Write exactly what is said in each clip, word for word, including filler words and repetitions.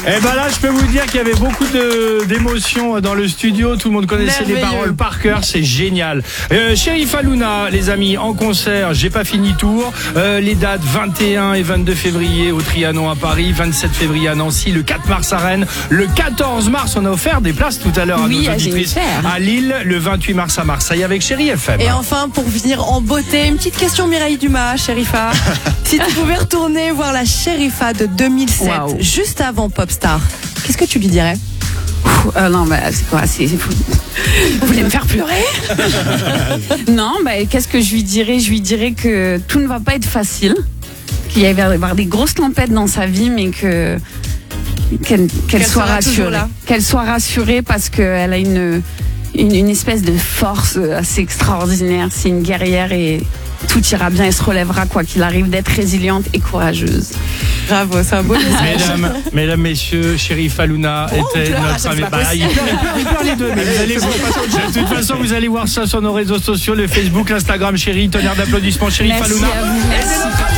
Eh ben là, je peux vous dire qu'il y avait beaucoup de, d'émotions dans le studio. Tout le monde connaissait les paroles par cœur. C'est génial. Euh, Chérif Halouna, les amis, en concert. J'ai pas fini tour. Euh, les dates vingt et un et vingt-deux février au Trianon à Paris, vingt-sept février à Nancy, le quatre mars à Rennes, le quatorze mars, on a offert des places tout à l'heure à oui, nos auditrices à Lille, le vingt-huit mars à Marseille avec Chéri F M. Et enfin, pour finir en beauté, une petite question Mireille Dumas, Chérifa. Si tu pouvais retourner voir la Chérifa de deux mille sept, wow. juste avant Popstar, qu'est-ce que tu lui dirais? Euh, non, bah, c'est quoi c'est, c'est... Vous voulez me faire pleurer? Non, bah, qu'est-ce que je lui dirais? Je lui dirais que tout ne va pas être facile, qu'il va y avoir des grosses tempêtes dans sa vie, mais que qu'elle, qu'elle, qu'elle soit rassurée. Qu'elle soit rassurée parce qu'elle a une, une, une espèce de force assez extraordinaire. C'est une guerrière et tout ira bien, elle se relèvera quoi qu'il arrive, d'être résiliente et courageuse. Bravo, c'est un beau message. Mesdames, mesdames, messieurs, Chérif Halouna oh, était pleure, notre invité. Bah, il pleure, il pleure, il pleure les deux. Mais vous allez voir, de toute façon, vous allez voir ça sur nos réseaux sociaux, le Facebook, l'Instagram, Chéri. Tonnerre d'applaudissements, Chérif Halouna. Merci.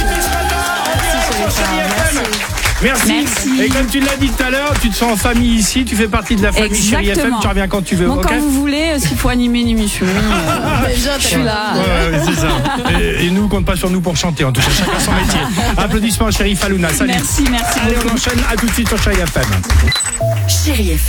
Merci. Merci. Et comme tu l'as dit tout à l'heure, tu te sens en famille ici, tu fais partie de la famille Chéri F M, tu reviens quand tu veux. Bon, okay quand vous voulez, s'il faut animer une émission, euh, je suis là. Ouais, ouais, c'est ça. Et, et nous, compte pas sur nous pour chanter, en tout cas, chacun son métier. Applaudissements à Chérif Halouna. Salut. Merci, merci. Allez, on enchaîne, à tout de suite sur Chéri F M. Chéri F M.